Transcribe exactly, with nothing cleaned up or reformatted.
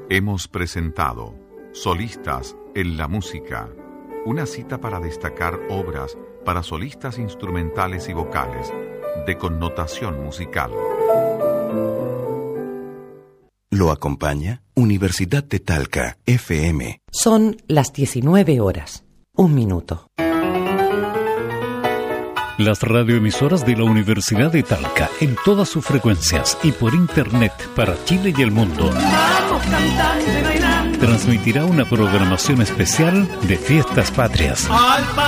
Hemos presentado Solistas en la Música, una cita para destacar obras para solistas instrumentales y vocales de connotación musical. Lo acompaña Universidad de Talca, F M. Son las diecinueve horas, un minuto. Las radioemisoras de la Universidad de Talca en todas sus frecuencias y por internet para Chile y el mundo. Vamos cantando y bailando. Transmitirá una programación especial de Fiestas Patrias. Al